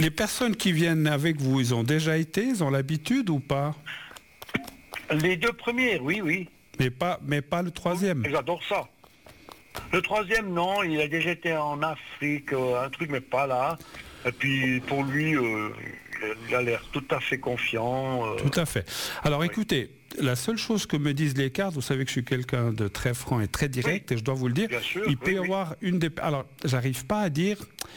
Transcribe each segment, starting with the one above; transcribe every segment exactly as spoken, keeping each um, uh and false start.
Les personnes qui viennent avec vous, ils ont déjà été, ils ont l'habitude ou pas? Les deux premières, oui, oui. Mais pas, mais pas le troisième. J'adore ça. Le troisième, non, il a déjà été en Afrique, euh, un truc, mais pas là. Et puis, pour lui, euh, il a l'air tout à fait confiant. Euh... Tout à fait. Alors, oui. Écoutez, la seule chose que me disent les cartes, vous savez que je suis quelqu'un de très franc et très direct, oui. Et je dois vous le dire, sûr, il peut y oui, avoir oui. une des... Alors, j'arrive pas à dire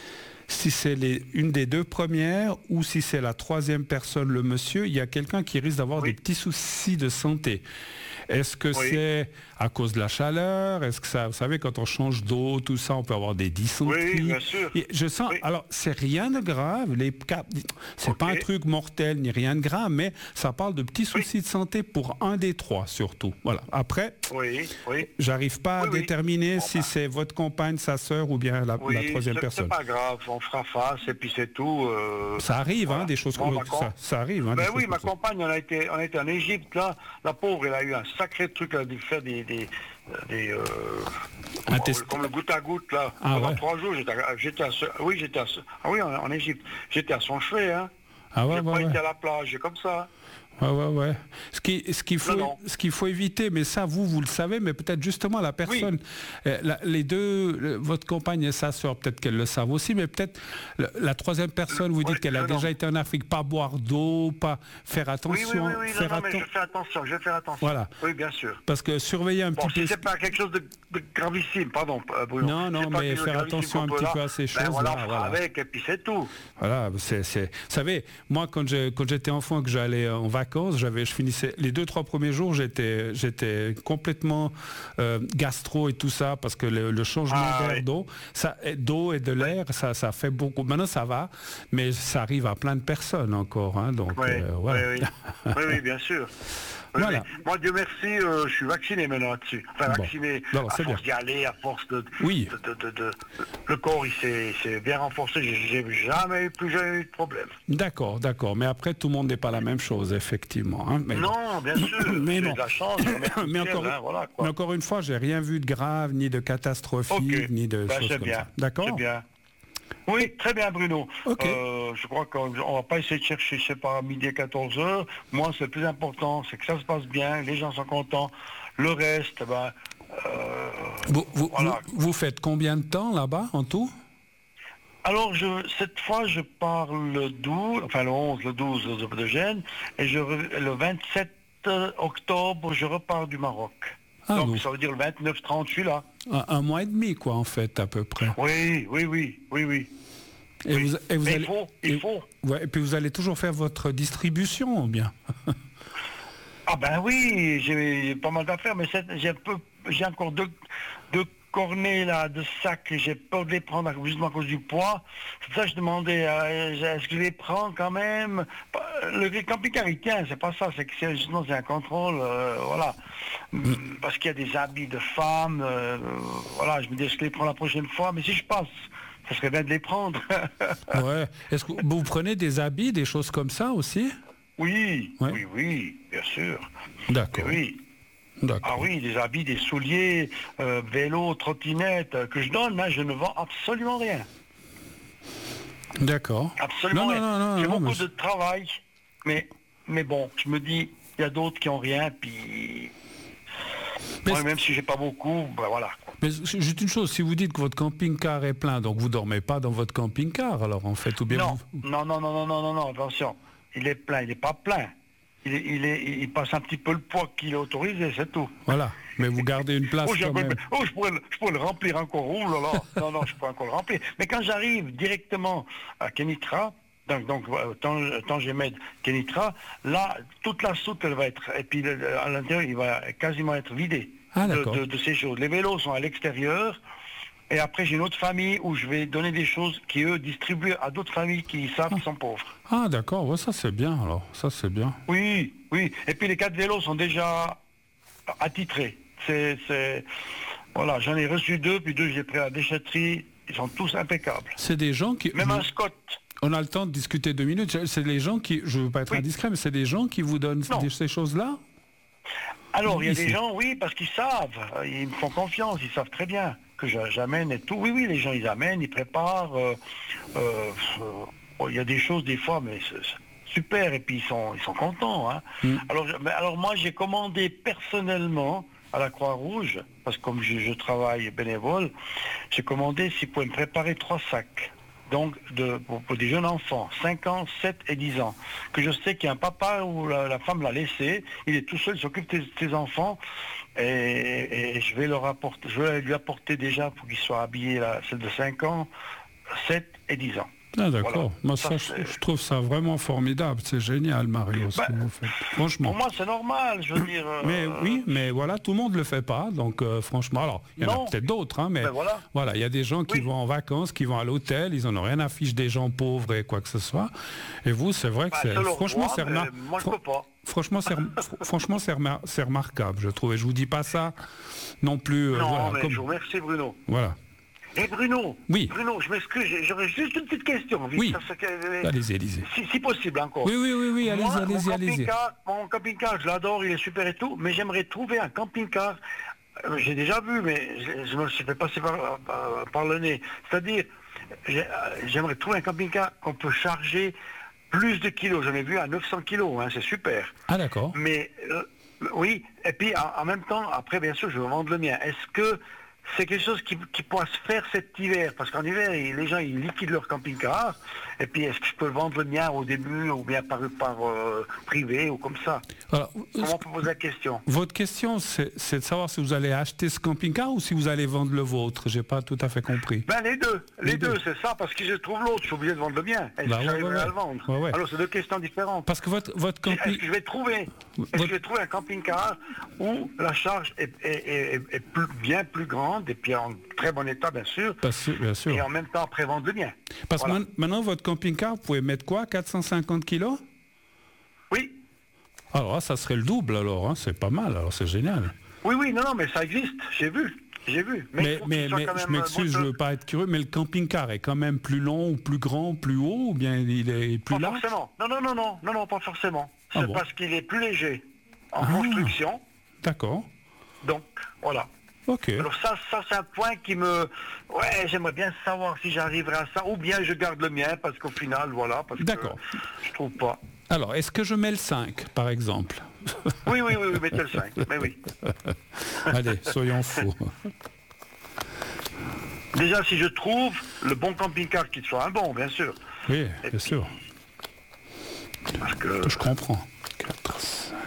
si c'est les... une des deux premières ou si c'est la troisième personne, le monsieur, il y a quelqu'un qui risque d'avoir oui. des petits soucis de santé. Est-ce que oui. c'est à cause de la chaleur? Est-ce que ça, vous savez, quand on change d'eau, tout ça, on peut avoir des dysenteries. Oui, bien sûr. Et je sens, oui. alors, c'est rien de grave. Les cap... c'est okay. pas un truc mortel ni rien de grave, mais ça parle de petits soucis oui. de santé pour un des trois surtout. Voilà. Après, oui, oui. j'arrive pas oui, à oui. déterminer bon, si bah. c'est votre compagne, sa sœur ou bien la, oui, la troisième c'est, personne. C'est pas grave, on fera face et puis c'est tout. Euh... Ça arrive, voilà. hein, des choses bon, comme ça. Ça arrive. Hein, ben oui, ma compagne, on a été, on a été en Égypte là. La pauvre, elle a eu un sacré truc à faire des, des, des euh, comme, test... comme le goutte à goutte là. Ah, pendant ouais. trois jours, j'étais, j'étais à, oui, j'étais à, ah oui, en, en Égypte, j'étais à son chevet, hein. Ah ouais, j'ai ouais, pas ouais. été à la plage, comme ça. Ouais, ouais, ouais. Ce qui, ce qu'il faut, non, non. ce qu'il faut éviter, mais ça, vous, vous le savez, mais peut-être justement la personne, oui. euh, la, les deux, le, votre compagne et sa sœur, peut-être qu'elles le savent aussi, mais peut-être la, la troisième personne, vous dites oui, qu'elle a déjà non. été en Afrique, pas boire d'eau, pas faire attention. Oui, oui, oui, oui faire non, non, atten... mais je fais attention, je fais attention. Voilà. Oui, bien sûr. Parce que surveiller un bon, petit si peu. c'est pas quelque chose de, de gravissime, pardon, Bruno. Non, non, mais faire attention un petit là, peu à ces choses-là. Ben voilà, on voilà. avec, et puis c'est tout. Voilà, c'est, c'est... Vous savez, moi, quand, je, quand j'étais enfant, que j'allais en vacances, j'avais, je finissais les deux, trois premiers jours, j'étais, j'étais complètement euh, gastro et tout ça, parce que le, le changement ah, d'air, oui. d'eau, ça, d'eau et de l'air, ça, ça fait beaucoup. Maintenant, ça va, mais ça arrive à plein de personnes encore. Hein, donc, oui, euh, voilà. oui, oui. oui, oui, bien sûr. Oui, voilà. Moi, Dieu merci, euh, je suis vacciné maintenant là-dessus. Enfin, bon. vacciné non, à force d'y aller, à force de... Oui. De, de, de, de, le corps, il s'est, il s'est bien renforcé. J'ai jamais, plus jamais eu de problème. D'accord, d'accord. Mais après, tout le monde n'est pas la même chose, effectivement. Hein, mais... Non, bien sûr. mais j'ai non. de la chance. mais, encore, hein, voilà, quoi. mais encore une fois, j'ai rien vu de grave, ni de catastrophique, okay. ni de ben, choses comme bien. ça. D'accord. C'est bien. Oui, très bien Bruno. Okay. Euh, je crois qu'on ne va pas essayer de chercher, je sais pas, à midi à quatorze heures. Moi, c'est le plus important, c'est que ça se passe bien, les gens sont contents. Le reste, ben... Euh, vous, vous, voilà. vous, vous faites combien de temps là-bas, en tout? Alors, je, cette fois, je pars le douze, enfin le onze, le douze de Gênes, et je, le vingt-sept octobre, je repars du Maroc. Ah, donc, donc, ça veut dire le vingt-neuf trente, je suis là. Un, un mois et demi, quoi, en fait, à peu près. Oui, oui, oui, oui, oui. Et oui. vous, et vous Mais allez, il faut, il et, faut. Ouais, et puis vous allez toujours faire votre distribution, bien. Ah ben oui, j'ai pas mal d'affaires, mais j'ai, un peu, j'ai encore deux, deux cornets là, de sacs, et j'ai peur de les prendre justement à cause du poids. C'est pour ça que je demandais, euh, est-ce que je les prends quand même? Le camping-car, il tient, c'est pas ça, c'est que c'est, justement c'est un contrôle, euh, voilà. Mm. Parce qu'il y a des habits de femmes, euh, voilà, je me dis, est-ce que je les prends la prochaine fois? Mais si je passe, ça serait bien de les prendre. Ouais. Est-ce que vous prenez des habits, des choses comme ça aussi? Oui, ouais. oui, oui, bien sûr. D'accord. Et oui. D'accord. Ah oui, des habits, des souliers, euh, vélos, trottinettes, euh, que je donne, hein, je ne vends absolument rien. D'accord. Absolument non, rien. Non, non, J'ai non, beaucoup mais... de travail, mais, mais bon, je me dis, il y a d'autres qui n'ont rien, puis... Mais moi, même si j'ai pas beaucoup, ben voilà. Mais juste une chose, si vous dites que votre camping-car est plein, donc vous dormez pas dans votre camping-car, alors en fait, ou bien non, vous... non, non, non, non, non, non, non, attention, il est plein, il n'est pas plein. Il, est, il, est, il passe un petit peu le poids qu'il est autorisé, c'est tout. Voilà, mais vous gardez une place oh, quand même. Oh, je pourrais, je pourrais le remplir encore, oh là là, non, non, je pourrais encore le remplir. Mais quand j'arrive directement à Kenitra, donc, donc Tangemed, Kenitra, là, toute la soute, elle va être, et puis à l'intérieur, il va quasiment être vidé ah, de, de, de ces choses. Les vélos sont à l'extérieur, et après j'ai une autre famille où je vais donner des choses qui, eux, distribuent à d'autres familles qui savent qu'ils sont pauvres. Ah d'accord, ouais, ça c'est bien alors, ça c'est bien. Oui, oui, et puis les quatre vélos sont déjà attitrés. C'est, c'est... Voilà, j'en ai reçu deux, puis deux j'ai pris à la déchetterie, ils sont tous impeccables. C'est des gens qui... Même un Scott. On a le temps de discuter deux minutes, c'est les gens qui, je ne veux pas être oui. indiscret, mais c'est des gens qui vous donnent des, ces choses-là? Alors, il y a des gens, oui, parce qu'ils savent, ils me font confiance, ils savent très bien que j'amène et tout. Oui, oui, les gens, ils amènent, ils préparent. Euh, euh, bon, il y a des choses des fois, mais c'est super, et puis ils sont, ils sont contents. Hein. Mm. Alors, mais, alors moi, j'ai commandé personnellement à la Croix-Rouge, parce que comme je, je travaille bénévole, j'ai commandé s'ils pouvaient me préparer trois sacs. Donc, de, pour, pour des jeunes enfants, cinq ans, sept et dix ans, que je sais qu'il y a un papa où la, la femme l'a laissé, il est tout seul, il s'occupe de ses enfants, et, et je vais leur apporter, je vais lui apporter déjà pour qu'ils soient habillés, là, celle de cinq ans, sept et dix ans. Ah d'accord, voilà. Moi ça, ça je, je trouve ça vraiment formidable, c'est génial Mario ce bah, que vous faites. Franchement. Pour moi c'est normal, je veux dire. Euh... Mais oui, mais voilà, tout le monde le fait pas, donc euh, franchement, alors il y en non. a peut-être d'autres, hein, mais ben voilà. voilà, il y a des gens qui oui. vont en vacances, qui vont à l'hôtel, ils en ont rien à fiche des gens pauvres et quoi que ce soit. Et vous, c'est vrai que bah, c'est franchement c'est remar... moi je peux pas. Franchement, c'est franchement c'est remar... remarquable, je trouve. Et je vous dis pas ça non plus. Euh, non, voilà, mais comme... je vous remercie Bruno. Voilà. Et Bruno, oui. Bruno, je m'excuse, j'aurais juste une petite question. Oui, que, allez-y, allez-y. Si, si possible encore. Oui, oui, oui, oui allez-y, allez-y, allez-y. Mon camping-car, je l'adore, il est super et tout, mais j'aimerais trouver un camping-car, euh, j'ai déjà vu, mais je, je me suis fait passer par, par, par le nez. C'est-à-dire, j'aimerais trouver un camping-car qu'on peut charger plus de kilos. J'en ai vu à neuf cents kilos, hein, c'est super. Ah d'accord. Mais, euh, oui, et puis en, en même temps, après, bien sûr, je veux vendre le mien. Est-ce que c'est quelque chose qui, qui pourra se faire cet hiver, parce qu'en hiver, les gens ils liquident leur camping-car, et puis est-ce que je peux vendre le mien au début, ou bien par, par euh, privé, ou comme ça? Alors, comment on peut poser la question? Votre question, c'est, c'est de savoir si vous allez acheter ce camping-car ou si vous allez vendre le vôtre. J'ai pas tout à fait compris. Ben les deux, les, les deux, deux. C'est ça, parce que je trouve l'autre, je suis obligé de vendre le mien. Est-ce bah, que ouais, j'arriverai ouais, ouais. à le vendre ouais, ouais. Alors c'est deux questions différentes. Parce que votre, votre camping... Est-ce que je vais trouver, votre... est-ce que je vais trouver un camping-car où la charge est, est, est, est, est plus, bien plus grande, et puis en très bon état, bien sûr, bien sûr, bien sûr. Et en même temps, après vendre le mien. Parce voilà. que maintenant, votre camping-car, vous pouvez mettre quoi, quatre cent cinquante kilos? Oui. Alors, ça serait le double, alors, hein, c'est pas mal, alors c'est génial. Oui, oui, non, non, mais ça existe, j'ai vu, j'ai vu. Mais, mais, mais, mais je m'excuse, je ne veux pas être curieux, mais le camping-car est quand même plus long, ou plus grand, plus haut, ou bien il est plus pas large? Forcément. Non, non, non, non, non, non, pas forcément. C'est ah bon. Parce qu'il est plus léger en ah, construction. D'accord. Donc, voilà. Okay. Alors ça, ça c'est un point qui me... Ouais, j'aimerais bien savoir si j'arriverai à ça, ou bien je garde le mien, parce qu'au final, voilà, parce D'accord. que je trouve pas. Alors, est-ce que je mets le cinq, par exemple? Oui, oui, oui, oui, mettez le cinq, mais oui. Allez, soyons fous. Déjà, si je trouve le bon camping-car qui soit un bon, bien sûr. Oui, Et bien puis, sûr. Parce que... Je comprends. quatre, cinq...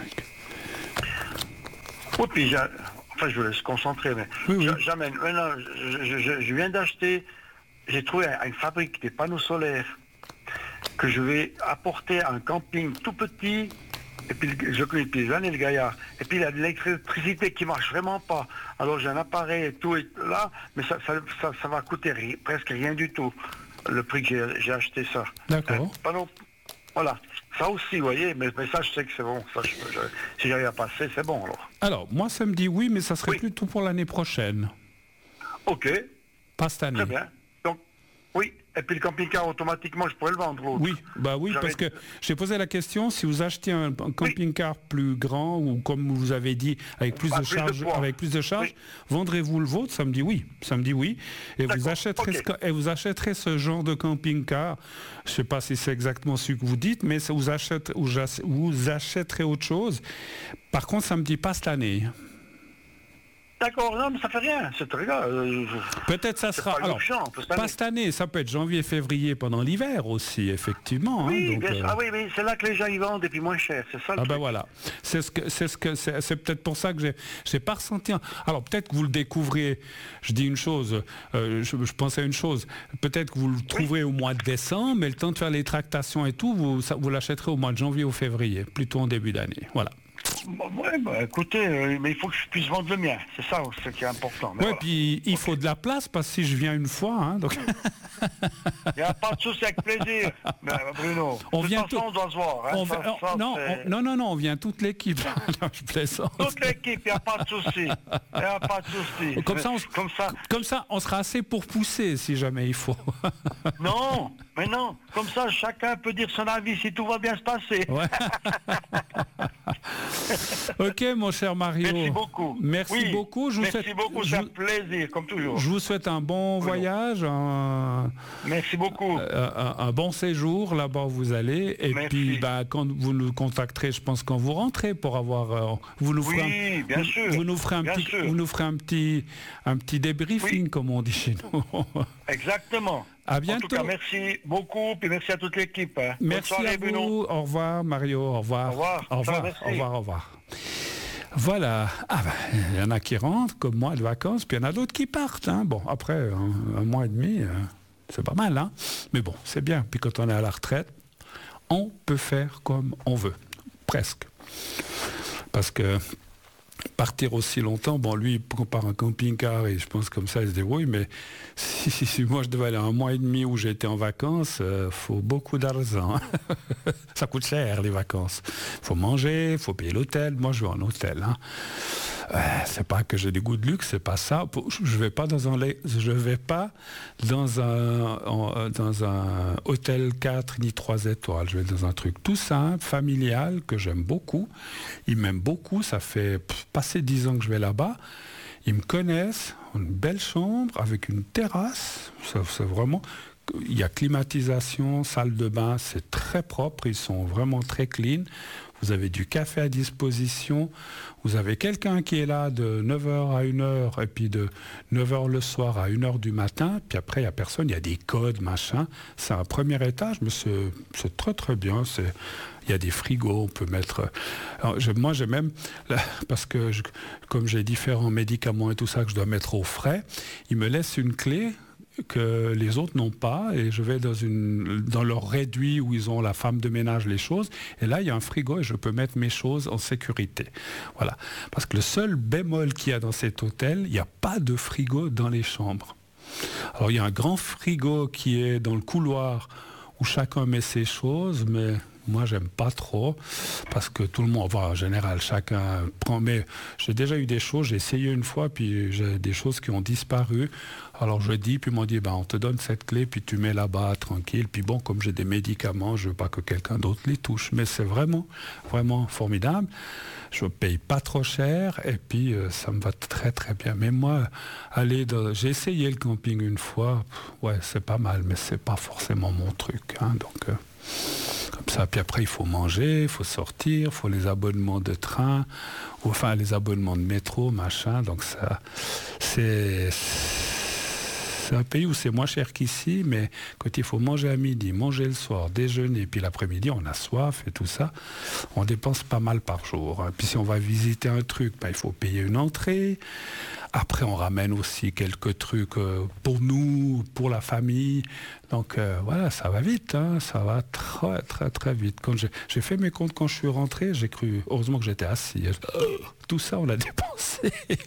Oui, puis j'ai... Enfin, je vous laisse concentrer, mais oui, oui. j'amène. Maintenant, je, je, je, je viens d'acheter, j'ai trouvé une fabrique des panneaux solaires que je vais apporter à un camping tout petit, et puis je connais depuis des années le gaillard, et puis il y a de l'électricité qui marche vraiment pas. Alors j'ai un appareil et tout et là, mais ça, ça, ça, ça va coûter ri, presque rien du tout, le prix que j'ai, j'ai acheté ça. D'accord. Euh, panneau, voilà. Ça aussi, vous voyez, mais, mais ça, je sais que c'est bon. Ça, je, je, si j'arrive à passer, c'est bon, alors. Alors, moi, ça me dit oui, mais ça serait oui. plutôt pour l'année prochaine. OK. Pas cette année. Très bien. Donc, oui. Et puis le camping-car, automatiquement, je pourrais le vendre, l'autre. Oui, bah oui, J'avais... parce que j'ai posé la question, si vous achetiez un, un camping-car oui. plus grand, ou comme vous avez dit, avec plus bah, de charges, avec plus de charges, oui. vendrez-vous le vôtre? Ça me dit oui. Ça me dit oui. Et vous achèterez, okay. ce, et vous achèterez ce genre de camping-car, je ne sais pas si c'est exactement ce que vous dites, mais ça vous, achète, vous achèterez autre chose. Par contre, ça ne me dit pas cette année. D'accord, non, mais ça fait rien, c'est très grave. Euh, Peut-être ça sera. Pas, alors, champ, pas cette année, ça peut être janvier, février pendant l'hiver aussi, effectivement. Oui, hein, donc, bien euh... ah oui, oui, c'est là que les gens y vendent et puis moins cher, c'est ça le Ah truc. ben voilà, c'est ce que c'est ce que c'est, c'est peut-être pour ça que j'ai j'ai pas ressenti. Un... Alors peut-être que vous le découvrez. Je dis une chose, euh, je, je pensais à une chose. Peut-être que vous le trouverez oui. au mois de décembre, mais le temps de faire les tractations et tout, vous ça, vous l'achèterez au mois de janvier ou février, plutôt en début d'année. Voilà. Bon, ouais, bah, écoutez, euh, mais il faut que je puisse vendre le mien, c'est ça ce qui est important. Oui, voilà. Puis il faut de la place, parce que si je viens une fois, hein, donc... Il n'y a pas de souci, avec plaisir, mais, Bruno. On de vient toute façon, tout... on doit se voir. Hein, on ça, va... ça, non, on... non, non, non, on vient toute l'équipe. Non, je plaisante. Toute l'équipe, il n'y a pas de souci. Il n'y a pas de souci. Comme ça, on... Comme, ça... Comme ça, on sera assez pour pousser, si jamais il faut. Non, mais non. Comme ça, chacun peut dire son avis si tout va bien se passer. Ouais. Ok, mon cher Mario. Merci beaucoup. Merci oui, beaucoup. Je vous merci souhaite, beaucoup, c'est un plaisir, comme toujours. Je vous souhaite un bon voyage, un, merci beaucoup. Un, un, un bon séjour là-bas où vous allez. Et merci. Puis, bah, quand vous nous contacterez, je pense quand vous rentrez pour avoir, euh, vous nous ferez, oui, un, bien vous, sûr, vous nous ferez un bien petit, sûr. vous nous ferez un petit, un petit débriefing, oui. comme on dit chez nous. Exactement. À bientôt. En tout cas, merci beaucoup, puis merci à toute l'équipe. Hein. Merci soirée, à vous. Bruno. Au revoir, Mario. Au revoir. Au revoir. Au revoir. Ça, au revoir. Au revoir. Voilà. Ah ben, il y en a qui rentrent, comme moi, de vacances, puis il y en a d'autres qui partent. Hein. Bon, après un, un mois et demi, euh, c'est pas mal, hein. Mais bon, c'est bien. Puis quand on est à la retraite, on peut faire comme on veut. Presque. Parce que partir aussi longtemps, bon, lui, il compare un camping-car et je pense comme ça, il se débrouille, mais si, si, si moi je devais aller un mois et demi où j'étais en vacances, il euh, faut beaucoup d'argent. Ça coûte cher, les vacances. Il faut manger, il faut payer l'hôtel. Moi, je vais en hôtel. Hein. Euh, c'est pas que j'ai des goûts de luxe, c'est pas ça. Je vais pas dans un, je vais pas dans un, en, dans un hôtel quatre ni trois étoiles. Je vais dans un truc tout simple, familial, que j'aime beaucoup. Ils m'aiment beaucoup. Ça fait pff, passer dix ans que je vais là-bas. Ils me connaissent. Une belle chambre avec une terrasse. Ça, c'est vraiment. Il y a climatisation, salle de bain, c'est très propre. Ils sont vraiment très clean. Vous avez du café à disposition. Vous avez quelqu'un qui est là de neuf heures à une heure et puis de neuf heures le soir à une heure du matin. Puis après, il n'y a personne. Il y a des codes, machin. C'est un premier étage, mais c'est, c'est très, très bien. C'est, il y a des frigos, on peut mettre... Alors, je, moi, j'ai même... Parce que je, comme j'ai différents médicaments et tout ça que je dois mettre au frais, ils me laissent une clé que les autres n'ont pas, et je vais dans, une, dans leur réduit où ils ont la femme de ménage, les choses, et là il y a un frigo et je peux mettre mes choses en sécurité. Voilà. Parce que le seul bémol qu'il y a dans cet hôtel, il n'y a pas de frigo dans les chambres. Alors il y a un grand frigo qui est dans le couloir où chacun met ses choses, mais moi j'aime pas trop parce que tout le monde, enfin, en général chacun prend, mais j'ai déjà eu des choses, j'ai essayé une fois puis j'ai des choses qui ont disparu. Alors je dis, puis ils m'ont dit, ben, on te donne cette clé, puis tu mets là-bas, tranquille. Puis bon, comme j'ai des médicaments, je veux pas que quelqu'un d'autre les touche. Mais c'est vraiment, vraiment formidable. Je paye pas trop cher, et puis euh, ça me va très très bien. Mais moi, aller dans... j'ai essayé le camping une fois, pff, ouais, c'est pas mal, mais c'est pas forcément mon truc. Hein, donc, euh, comme ça, puis après, il faut manger, il faut sortir, il faut les abonnements de train, ou, enfin les abonnements de métro, machin. Donc ça, c'est... C'est un pays où c'est moins cher qu'ici, mais quand il faut manger à midi, manger le soir, déjeuner, puis l'après-midi, on a soif et tout ça, on dépense pas mal par jour. Puis si on va visiter un truc, ben, il faut payer une entrée. Après, on ramène aussi quelques trucs pour nous, pour la famille. Donc euh, voilà, ça va vite, hein, ça va très très très vite. Quand j'ai, j'ai fait mes comptes quand je suis rentré, j'ai cru, heureusement que j'étais assis. Euh, tout ça, on l'a dépensé.